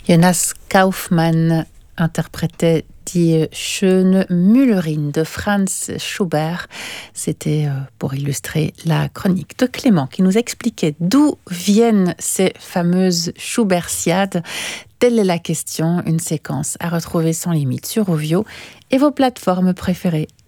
Jonas Kaufmann interprétait Die schöne Müllerin de Franz Schubert. C'était pour illustrer la chronique de Clément qui nous expliquait d'où viennent ces fameuses Schubertiades. Telle est la question, une séquence à retrouver sans limite sur Ovio et vos plateformes préférées.